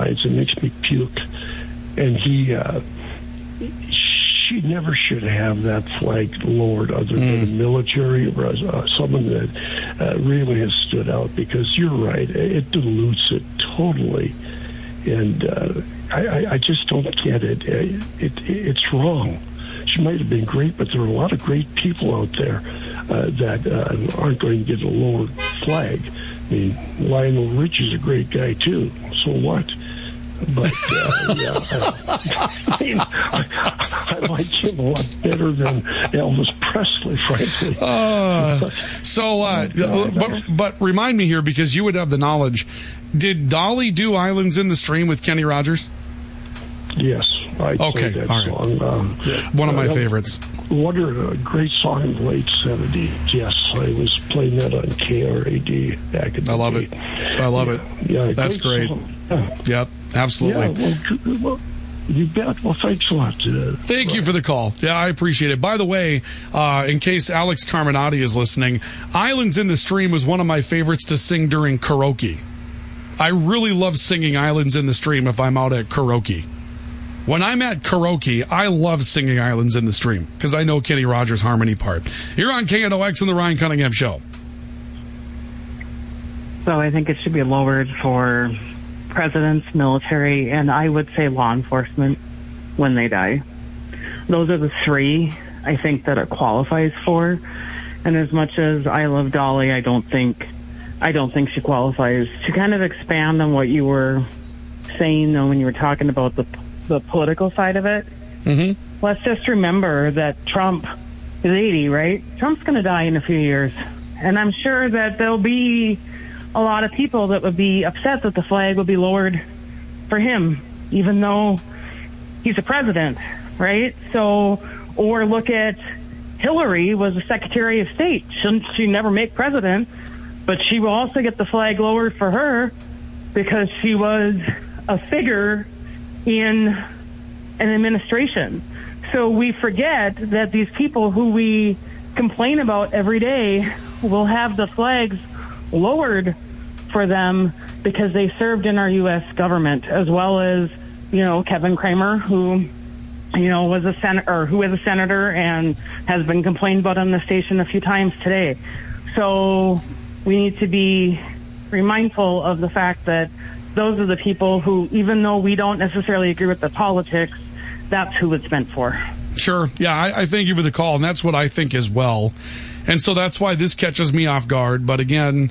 lines. It makes me puke. And she never should have that flag lowered other than a military or someone that really has stood out, because you're right, it dilutes it totally. And I just don't get it. It's wrong. She might have been great, but there are a lot of great people out there that aren't going to get a lowered flag. I mean, Lionel Richie's a great guy, too. So what? But, I like him a lot better than Elvis Presley, frankly. But remind me here, because you would have the knowledge. Did Dolly do Islands in the Stream with Kenny Rogers? Yes. I played that song. One of my favorites. What a great song in the late 70s. Yes, I was playing that on KRAD back in the day. I love it. I love it. Yeah, that's great. Yep, absolutely. Yeah, well, you bet. Well, thanks a lot. Thank you for the call. Yeah, I appreciate it. By the way, in case Alex Carminati is listening, Islands in the Stream was one of my favorites to sing during karaoke. I really love singing Islands in the Stream if I'm out at karaoke. When I'm at karaoke, I love singing Islands in the Stream because I know Kenny Rogers' harmony part. You're on KNOX and the Ryan Cunningham Show. So I think it should be lowered for presidents, military, and I would say law enforcement when they die. Those are the three I think that it qualifies for. And as much as I love Dolly, I don't think she qualifies. To kind of expand on what you were saying, though, when you were talking about the political side of it, let's just remember that Trump is 80, right? Trump's going to die in a few years. And I'm sure that there'll be a lot of people that would be upset that the flag would be lowered for him, even though he's a president, right? So, or look at Hillary was the Secretary of State. She never make president, but she will also get the flag lowered for her because she was a figure in an administration. So we forget that these people who we complain about every day will have the flags lowered for them because they served in our U.S. government, as well as, Kevin Cramer, who, was a senator and has been complained about on the station a few times today. So we need to be mindful of the fact that those are the people who, even though we don't necessarily agree with the politics, that's who it's meant for. Sure. Yeah, I thank you for the call, and that's what I think as well. And so that's why this catches me off guard. But again,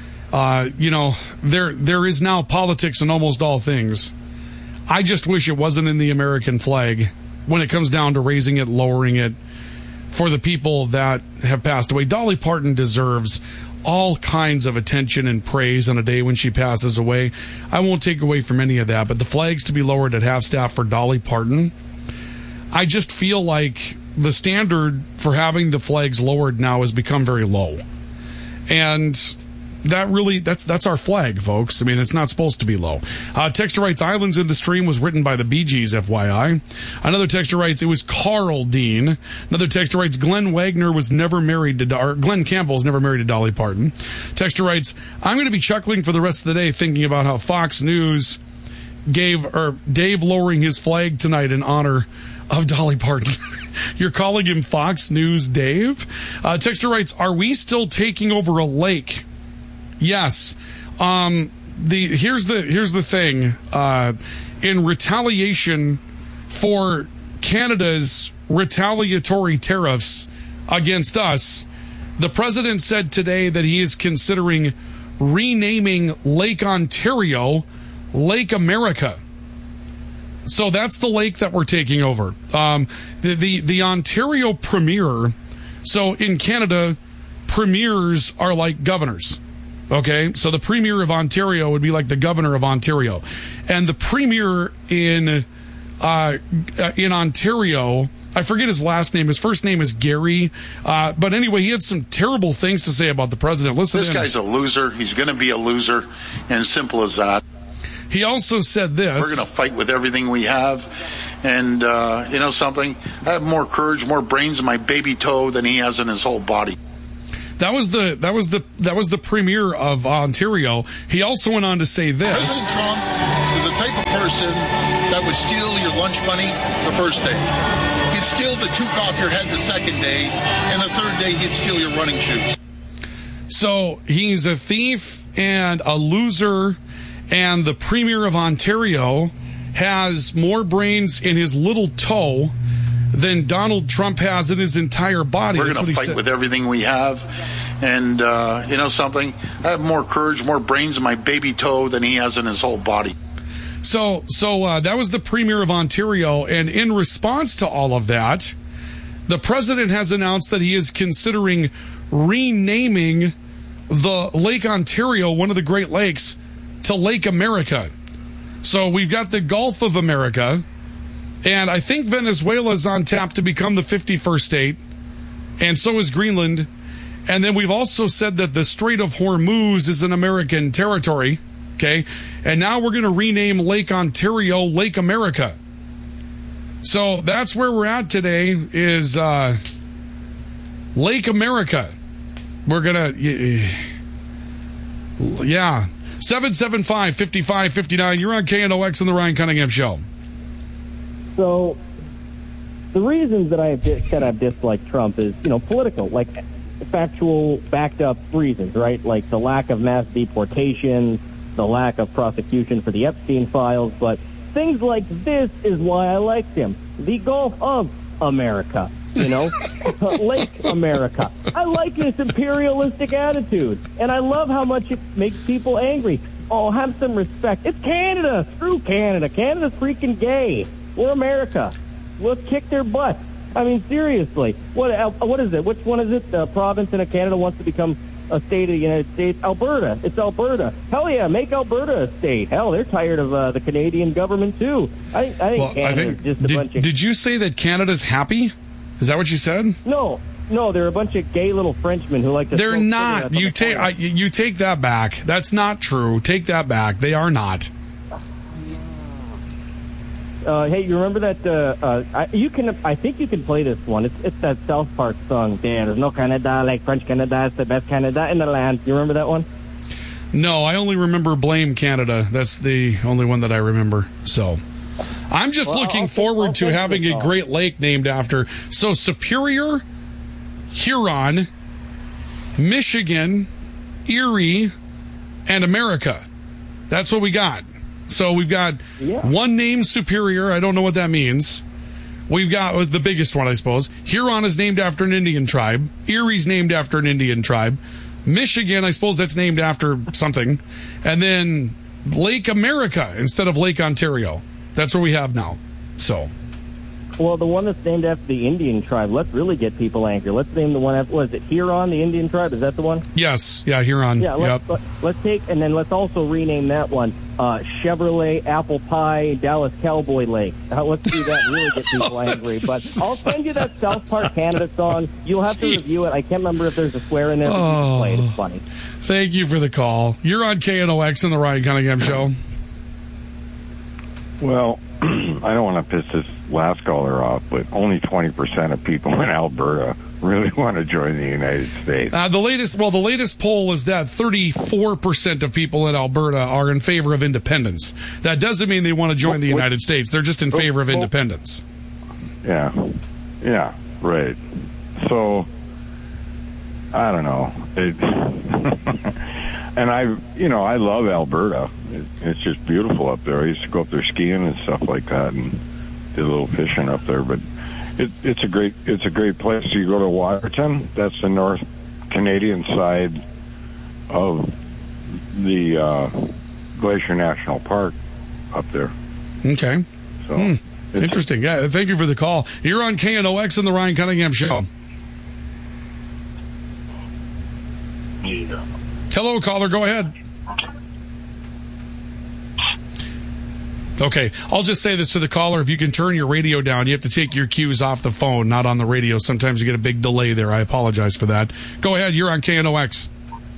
there is now politics in almost all things. I just wish it wasn't in the American flag when it comes down to raising it, lowering it for the people that have passed away. Dolly Parton deserves all kinds of attention and praise on a day when she passes away. I won't take away from any of that, but the flags to be lowered at half-staff for Dolly Parton, I just feel like the standard for having the flags lowered now has become very low. And that really, that's our flag, folks. I mean, it's not supposed to be low. Texter writes, Islands in the Stream was written by the Bee Gees, FYI. Another texter writes, it was Carl Dean. Another texter writes, Glenn Campbell was never married to Dolly Parton. Texter writes, I'm going to be chuckling for the rest of the day thinking about how Fox News gave Dave lowering his flag tonight in honor of Dolly Parton. You're calling him Fox News Dave? Texter writes, are we still taking over a lake? Yes. Here's the thing. In retaliation for Canada's retaliatory tariffs against us, the president said today that he is considering renaming Lake Ontario Lake America. So that's the lake that we're taking over. The Ontario Premier. So in Canada, premiers are like governors. Okay, so the Premier of Ontario would be like the Governor of Ontario, and the Premier in Ontario, I forget his last name. His first name is Gary, but anyway, he had some terrible things to say about the president. Listen, this guy's a loser. He's going to be a loser, and simple as that. He also said this: we're going to fight with everything we have, and you know something? I have more courage, more brains in my baby toe than he has in his whole body. That was the Premier of Ontario. He also went on to say this. President Trump is the type of person that would steal your lunch money the first day. He'd steal the toque off your head the second day, and the third day he'd steal your running shoes. So he's a thief and a loser, and the Premier of Ontario has more brains in his little toe than Donald Trump has in his entire body. We're going to fight with everything we have. And you know something? I have more courage, more brains in my baby toe than he has in his whole body. So that was the Premier of Ontario. And in response to all of that, the president has announced that he is considering renaming the Lake Ontario, one of the Great Lakes, to Lake America. So we've got the Gulf of America, and I think Venezuela is on tap to become the 51st state, and so is Greenland. And then we've also said that the Strait of Hormuz is an American territory, okay? And now we're going to rename Lake Ontario Lake America. So that's where we're at today is Lake America. We're going to, yeah. 775-5559. You're on KNOX on the Ryan Cunningham Show. So the reasons that I've said I've disliked Trump is, political, like factual, backed up reasons, right? Like the lack of mass deportations, the lack of prosecution for the Epstein files. But things like this is why I liked him. The Gulf of America, Lake America. I like his imperialistic attitude, and I love how much it makes people angry. Oh, have some respect. It's Canada. Screw Canada. Canada's freaking gay. We're America. Let's kick their butt. I mean, seriously. What is it? Which one is it? The province in Canada wants to become a state of the United States? Alberta. It's Alberta. Hell yeah, make Alberta a state. Hell, they're tired of the Canadian government, too. I think Canada's just a bunch of... Did you say that Canada's happy? Is that what you said? No, they're a bunch of gay little Frenchmen who like to... They're not. You take that back. That's not true. Take that back. They are not. Hey, you remember that? I think you can play this one. It's that South Park song. There's no Canada like French Canada. It's the best Canada in the land. You remember that one? No, I only remember Blame Canada. That's the only one that I remember. So I'm just looking forward to having a Great Lake named after. So Superior, Huron, Michigan, Erie, and America. That's what we got. So we've got one name Superior. I don't know what that means. We've got the biggest one, I suppose. Huron is named after an Indian tribe. Erie's named after an Indian tribe. Michigan, I suppose that's named after something. And then Lake America instead of Lake Ontario. That's what we have now. So. Well, the one that's named after the Indian tribe, let's really get people angry. Let's name the one after, what is it, Huron, the Indian tribe? Is that the one? Yes. Yeah, Huron. Yeah, let's take, and then let's also rename that one Chevrolet Apple Pie Dallas Cowboy Lake. Let's do that and really get people angry. But I'll send you that South Park Canada song. You'll have to review it. I can't remember if there's a swear in there, but you can play it. It's funny. Thank you for the call. You're on KNOX on the Ryan Cunningham Show. Well, I don't want to piss this last caller off, but only 20% of people in Alberta really want to join the United States. The latest poll is that 34% of people in Alberta are in favor of independence. That doesn't mean they want to join the United States. They're just in favor of independence. Yeah, right. So, I don't know. And I love Alberta. It's just beautiful up there. I used to go up there skiing and stuff like that, and did a little fishing up there. But it's a great place. You go to Waterton. That's the North Canadian side of the Glacier National Park up there. Okay. So interesting. Yeah. Thank you for the call. You're on KNOX and the Ryan Cunningham Show. Yeah. Hello, caller. Go ahead. Okay, I'll just say this to the caller. If you can turn your radio down, you have to take your cues off the phone, not on the radio. Sometimes you get a big delay there. I apologize for that. Go ahead. You're on KNOX.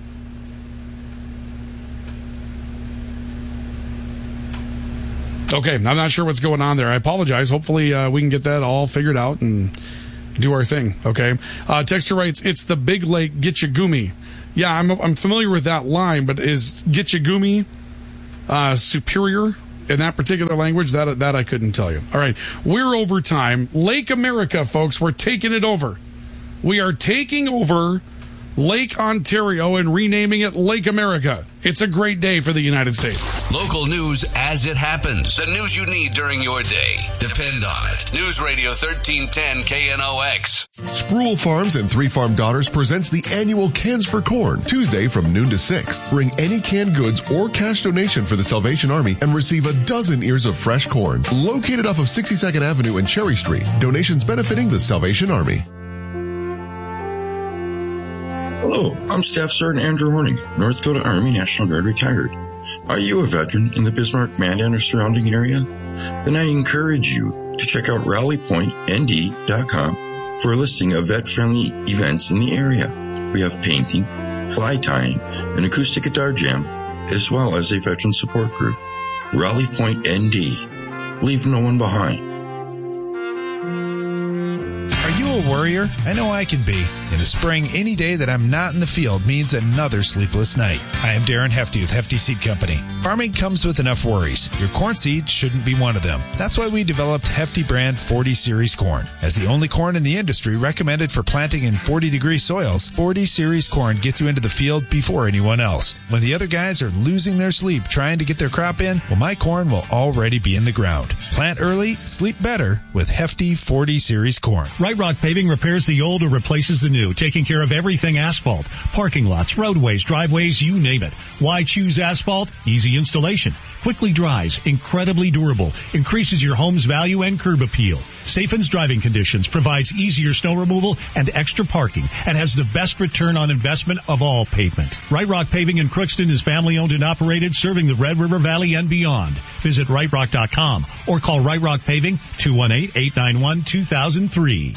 Okay, I'm not sure what's going on there. I apologize. Hopefully we can get that all figured out and do our thing, okay? Texter writes, it's the Big Lake Gitchagumi. Yeah, I'm familiar with that line, but is Gitchagumi Superior in that particular language, that I couldn't tell you. All right, we're over time. Lake America, folks, we're taking it over. We are taking over Lake Ontario and renaming it Lake America. It's a great day for the United States. Local news as it happens. The news you need during your day. Depend on it. News Radio 1310 KNOX. Sproul Farms and Three Farm Daughters presents the annual Cans for Corn, Tuesday from noon to 6. Bring any canned goods or cash donation for the Salvation Army and receive a dozen ears of fresh corn. Located off of 62nd Avenue and Cherry Street. Donations benefiting the Salvation Army. Hello, I'm Staff Sergeant Andrew Horning, North Dakota Army National Guard retired. Are you a veteran in the Bismarck, Mandan, or surrounding area? Then I encourage you to check out rallypointnd.com for a listing of vet-friendly events in the area. We have painting, fly tying, an acoustic guitar jam, as well as a veteran support group. Rally Point ND. Leave no one behind. Are you a worrier? I know I can be. In the spring, any day that I'm not in the field means another sleepless night. I am Darren Hefty with Hefty Seed Company. Farming comes with enough worries. Your corn seed shouldn't be one of them. That's why we developed Hefty brand 40 Series corn. As the only corn in the industry recommended for planting in 40-degree soils, 40 Series corn gets you into the field before anyone else. When the other guys are losing their sleep trying to get their crop in, well, my corn will already be in the ground. Plant early, sleep better with Hefty 40 Series corn. Right Rock Paving repairs the old or replaces the new, taking care of everything asphalt, parking lots, roadways, driveways, you name it. Why choose asphalt? Easy installation, quickly dries, incredibly durable, increases your home's value and curb appeal. Safens driving conditions, provides easier snow removal and extra parking, and has the best return on investment of all pavement. Right Rock Paving in Crookston is family owned and operated, serving the Red River Valley and beyond. Visit rightrock.com or call Right Rock Paving 218-891-2003.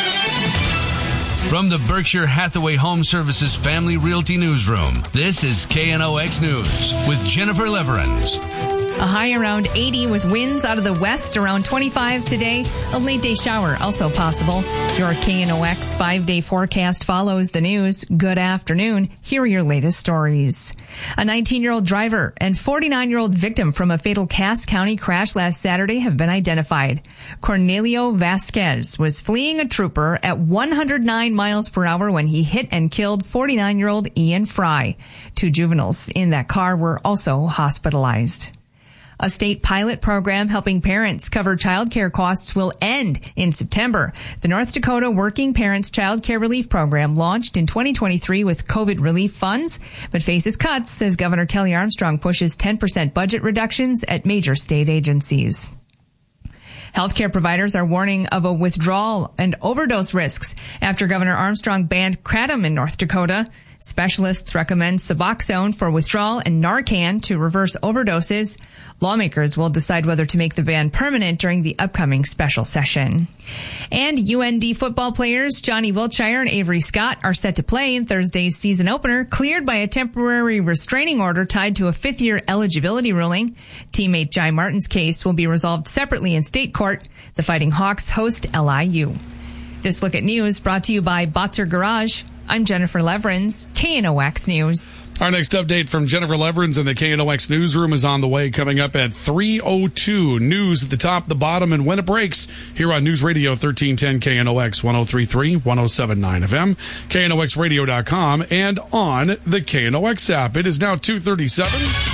From the Berkshire Hathaway Home Services Family Realty Newsroom, this is KNOX News with Jennifer Leverins. A high around 80 with winds out of the west, around 25 today. A late day shower also possible. Your KNOX 5-day forecast follows the news. Good afternoon. Here are your latest stories. A 19-year-old driver and 49-year-old victim from a fatal Cass County crash last Saturday have been identified. Cornelio Vasquez was fleeing a trooper at 109 miles per hour when he hit and killed 49-year-old Ian Fry. 2 juveniles in that car were also hospitalized. A state pilot program helping parents cover child care costs will end in September. The North Dakota Working Parents Child Care Relief Program launched in 2023 with COVID relief funds, but faces cuts as Governor Kelly Armstrong pushes 10% budget reductions at major state agencies. Healthcare providers are warning of a withdrawal and overdose risks after Governor Armstrong banned kratom in North Dakota. Specialists recommend Suboxone for withdrawal and Narcan to reverse overdoses. Lawmakers will decide whether to make the ban permanent during the upcoming special session. And UND football players Johnny Wiltshire and Avery Scott are set to play in Thursday's season opener, cleared by a temporary restraining order tied to a 5th-year eligibility ruling. Teammate Jai Martin's case will be resolved separately in state court. The Fighting Hawks host LIU. This Look at News brought to you by Botzer Garage. I'm Jennifer Leverins, KNOX News. Our next update from Jennifer Leverins in the KNOX newsroom is on the way, coming up at 3:02. News at the top, the bottom, and when it breaks here on News Radio 1310 KNOX 103.3, 107.9 FM, KNOXradio.com, and on the KNOX app. It is now 2:37.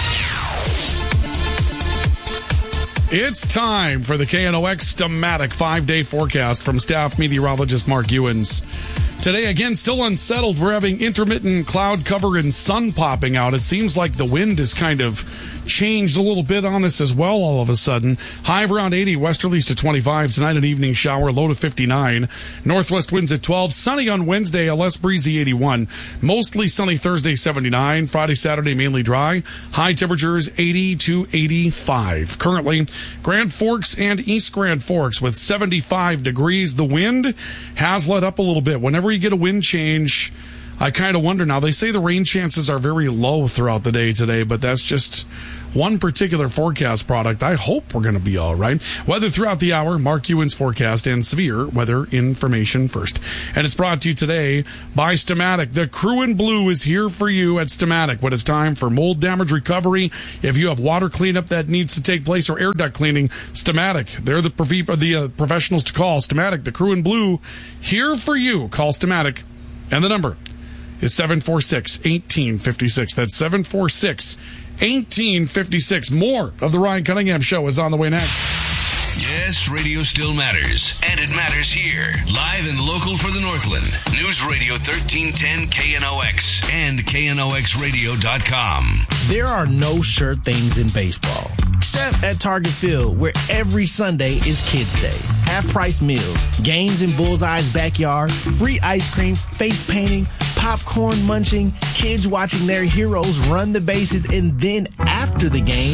It's time for the KNOX Stamatic 5-day forecast from staff meteorologist Mark Ewens. Today, again, still unsettled. We're having intermittent cloud cover and sun popping out. It seems like the wind has kind of changed a little bit on us as well all of a sudden. High of around 80, westerlies to 25. Tonight, an evening shower, low to 59. Northwest winds at 12. Sunny on Wednesday, a less breezy 81. Mostly sunny Thursday, 79. Friday, Saturday, mainly dry. High temperatures 80 to 85. Currently, Grand Forks and East Grand Forks with 75 degrees. The wind has let up a little bit. Whenever you get a wind change, I kind of wonder now. They say the rain chances are very low throughout the day today, but that's just one particular forecast product, I hope we're going to be all right. Weather throughout the hour, Mark Ewan's forecast, and severe weather information first. And it's brought to you today by Stamatic. The crew in blue is here for you at Stamatic when it's time for mold damage recovery. If you have water cleanup that needs to take place or air duct cleaning, Stamatic. They're the professionals to call. Stamatic, the crew in blue, here for you. Call Stamatic. And the number is 746-1856. That's 746-1856. More of the Ryan Cunningham Show is on the way next. Yes, radio still matters, and it matters here. Live and local for the Northland. News Radio 1310 KNOX and KNOXradio.com. There are no sure things in baseball, except at Target Field, where every Sunday is Kids Day. Half-price meals, games in Bullseye's backyard, free ice cream, face painting, popcorn munching, kids watching their heroes run the bases, and then after the game,